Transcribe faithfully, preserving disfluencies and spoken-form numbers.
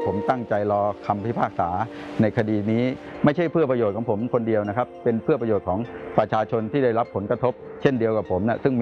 ผมตั้งใจรอคำพิพากษาในคดีนี้ไม่ใช่เพื่อประโยชน์ของผมคนเดียวนะครับเป็นเพื่อประโยชน์ของประชาชนที่ได้รับผลกระทบเช่นเดียวกับผมนะซึ่ง